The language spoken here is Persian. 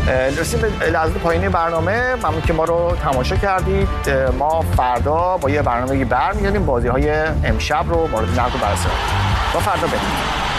رسیم به لحظه پایانی برنامه. ممنون که ما رو تماشا کردید. ما فردا با یه برنامه برمیگردیم، بازی‌های امشب رو مورد نقد و بررسی. با فردا بریم.